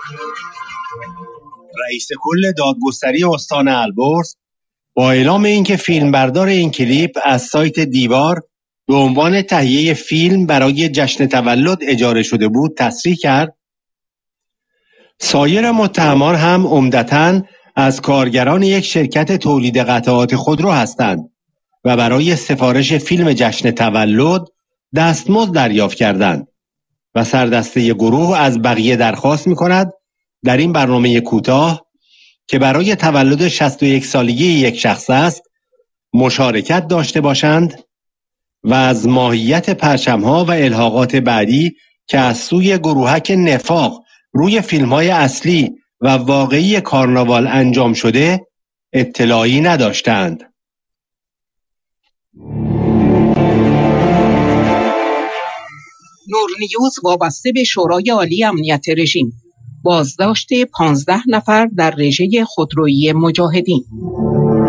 رئیس کل دادگستری استان البرز با اعلام اینکه فیلمبردار این کلیپ از سایت دیوار به عنوان تهیه فیلم برای جشن تولد اجاره شده بود تصریح کرد. سایر متهمان هم عمدتاً از کارگران یک شرکت تولید قطعات خودرو هستند و برای سفارش فیلم جشن تولد دستمزد دریافت کردند و سردسته گروه از بقیه درخواست می‌کند در این برنامه کوتاه که برای تولد 61 سالگی یک شخص است مشارکت داشته باشند و از ماهیت پرچم‌ها و الحاقات بعدی که از سوی گروهک نفاق روی فیلم‌های اصلی و واقعی کارناوال انجام شده اطلاعی نداشتند. نور نیوز وابسته به شورای عالی امنیت رژیم بازداشت 15 نفر در رژه خودرویی مجاهدین.